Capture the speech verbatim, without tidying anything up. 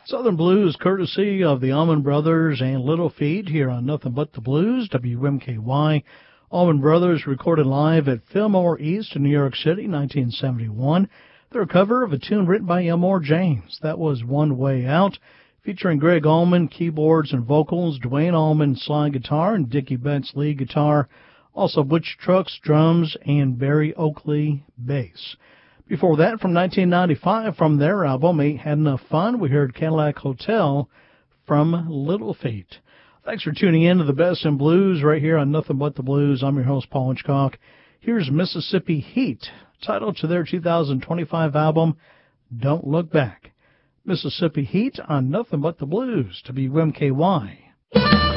Southern Blues, courtesy of the Allman Brothers and Little Feat here on Nothing But the Blues, W M K Y. Allman Brothers recorded live at Fillmore East in New York City, nineteen seventy-one. They're a cover of a tune written by Elmore James. That was One Way Out, featuring Greg Allman, keyboards and vocals, Dwayne Allman, slide guitar, and Dickie Betts, lead guitar. Also Butch Trucks, drums, and Barry Oakley, bass. Before that, from nineteen ninety-five, from their album, Ain't Had Enough Fun, we heard Cadillac Hotel from Little Feat. Thanks for tuning in to the Best in Blues right here on Nothing But the Blues. I'm your host, Paul Hitchcock. Here's Mississippi Heat, titled to their two thousand twenty-five album, Don't Look Back. Mississippi Heat on Nothing But the Blues, W M K Y.